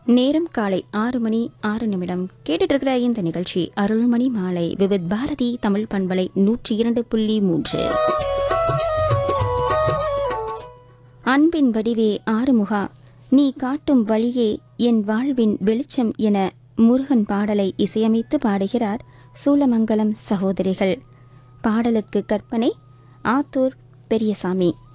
நேரம் காலை 6:06 கேட்டுட்டு இருக்கிற இந்த நிகழ்ச்சி அருள்மணி மாலை விவித் பாரதி தமிழ் பண்பலை 102.3. அன்பின் வடிவே ஆறுமுகா, நீ காட்டும் வழியே என் வாழ்வின் வெளிச்சம் என முருகன் பாடலை இசையமைத்து பாடுகிறார் சூலமங்கலம் சகோதரிகள். பாடலுக்கு கற்பனை ஆத்தூர் பெரியசாமி.